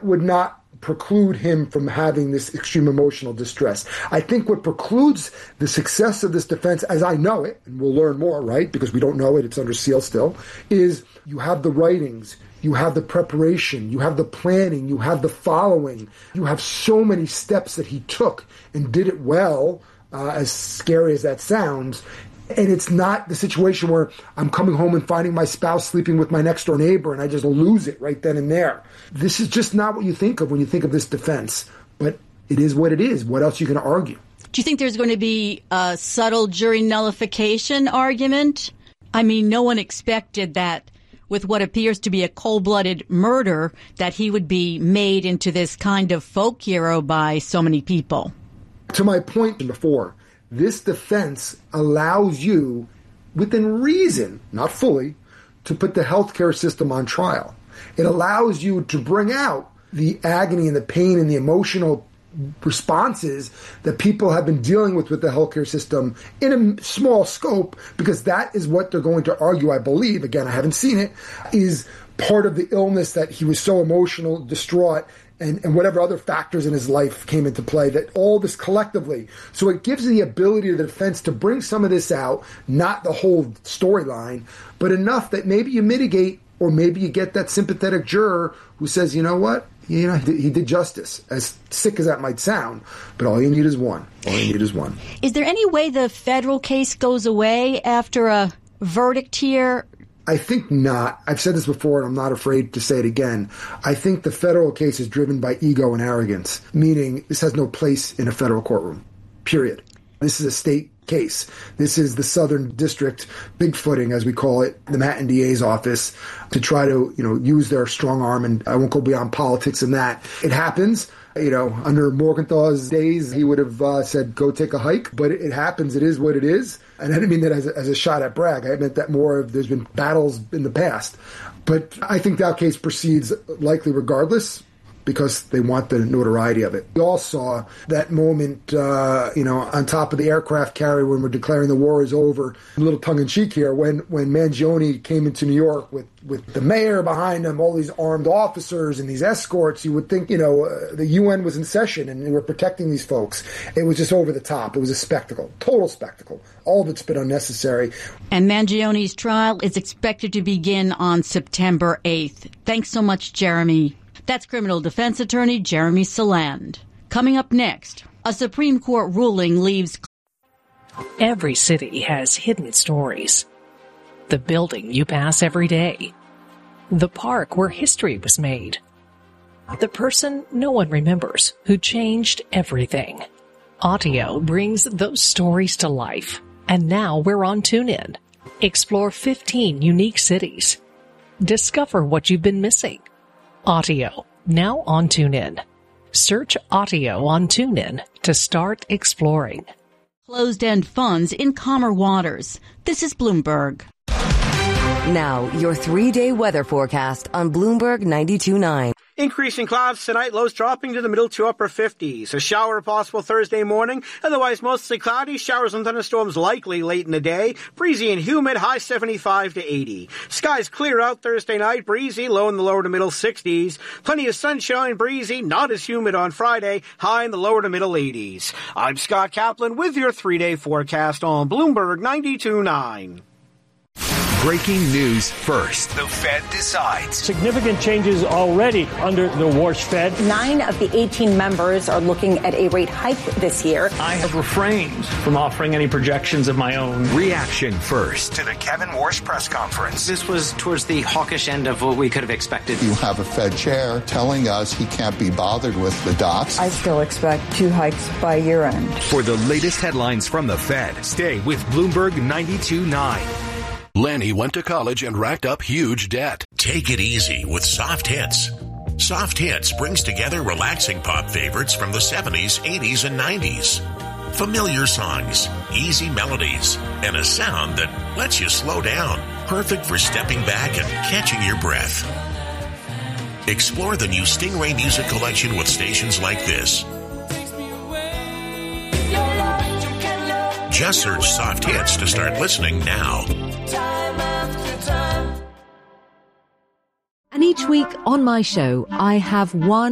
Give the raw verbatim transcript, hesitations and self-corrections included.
that would not preclude him from having this extreme emotional distress. I think what precludes the success of this defense, as I know it, and we'll learn more, right, because we don't know it, it's under seal still, is you have the writings, you have the preparation, you have the planning, you have the following, you have so many steps that he took and did it well, uh, as scary as that sounds. And it's not the situation where I'm coming home and finding my spouse sleeping with my next door neighbor and I just lose it right then and there. This is just not what you think of when you think of this defense. But it is what it is. What else are you going to argue? Do you think there's going to be a subtle jury nullification argument? I mean, no one expected that with what appears to be a cold-blooded murder that he would be made into this kind of folk hero by so many people. To my point before, this defense allows you, within reason, not fully, to put the healthcare system on trial. It allows you to bring out the agony and the pain and the emotional responses that people have been dealing with with the healthcare system in a small scope, because that is what they're going to argue, I believe, again, I haven't seen it, is part of the illness that he was so emotional, distraught, And, and whatever other factors in his life came into play, that all this collectively. So it gives the ability to the defense to bring some of this out, not the whole storyline, but enough that maybe you mitigate, or maybe you get that sympathetic juror who says, you know what, you know, he did, he did justice, as sick as that might sound, but all you need is one. All you need is one. Is there any way the federal case goes away after a verdict here? I think not. I've said this before, and I'm not afraid to say it again. I think the federal case is driven by ego and arrogance, meaning this has no place in a federal courtroom, period. This is a state case. This is the Southern District bigfooting, as we call it, the Manhattan D A's office, to try to, you know, use their strong arm, and I won't go beyond politics in that. It happens. You know, under Morgenthau's days, he would have uh, said, go take a hike, but it, it happens. It is what it is. And I didn't mean that as a, as a shot at Bragg. I meant that more of there's been battles in the past. But I think that case proceeds likely regardless, because they want the notoriety of it. We all saw that moment, uh, you know, on top of the aircraft carrier when we're declaring the war is over. A little tongue-in-cheek here, when, when Mangione came into New York with, with the mayor behind him, all these armed officers and these escorts, you would think, you know, uh, the U N was in session and they were protecting these folks. It was just over the top. It was a spectacle, total spectacle. All of it's been unnecessary. And Mangione's trial is expected to begin on September eighth. Thanks so much, Jeremy. That's criminal defense attorney Jeremy Saland. Coming up next, a Supreme Court ruling leaves... Every city has hidden stories. The building you pass every day. The park where history was made. The person no one remembers who changed everything. Audio brings those stories to life. And now we're on TuneIn. Explore fifteen unique cities. Discover what you've been missing. Audio, now on TuneIn. Search Audio on TuneIn to start exploring. Closed-end funds in calmer waters. This is Bloomberg. Now, your three-day weather forecast on Bloomberg ninety-two point nine. Increasing clouds tonight, lows dropping to the middle to upper fifties. A shower possible Thursday morning, otherwise mostly cloudy. Showers and thunderstorms likely late in the day. Breezy and humid, high seventy-five to eighty. Skies clear out Thursday night, breezy, low in the lower to middle sixties. Plenty of sunshine, breezy, not as humid on Friday, high in the lower to middle eighties. I'm Scott Kaplan with your three-day forecast on Bloomberg ninety-two point nine. Breaking news first. The Fed decides. Significant changes already under the Warsh Fed. Nine of the eighteen members are looking at a rate hike this year. I have refrained from offering any projections of my own. Reaction first to the Kevin Warsh press conference. This was towards the hawkish end of what we could have expected. You have a Fed chair telling us he can't be bothered with the dots. I still expect two hikes by year end. For the latest headlines from the Fed, stay with Bloomberg ninety-two point nine. Lanny went to college and racked up huge debt. Take it easy with Soft Hits. Soft Hits brings together relaxing pop favorites from the seventies, eighties, and nineties. Familiar songs, easy melodies, and a sound that lets you slow down. Perfect for stepping back and catching your breath. Explore the new Stingray Music Collection with stations like this. Just search Soft Hits to start listening now. And each week on my show, I have one